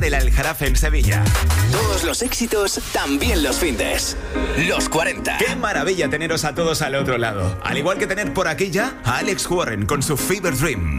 del Aljarafe en Sevilla. Todos los éxitos, también los findes. Los 40. ¡Qué maravilla teneros a todos al otro lado! Al igual que tener por aquí ya a Alex Warren con su Fever Dream.